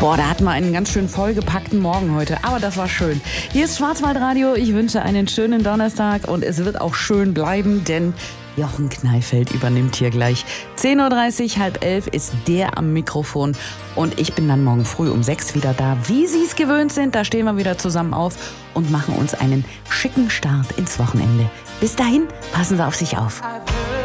Boah, da hatten wir einen ganz schön vollgepackten Morgen heute, aber das war schön. Hier ist Schwarzwaldradio, ich wünsche einen schönen Donnerstag und es wird auch schön bleiben, denn Jochen Kneifeld übernimmt hier gleich. 10.30 Uhr, halb 11 ist der am Mikrofon und ich bin dann morgen früh um 6 wieder da, wie Sie es gewöhnt sind. Da stehen wir wieder zusammen auf und machen uns einen schicken Start ins Wochenende. Bis dahin, passen Sie auf sich auf.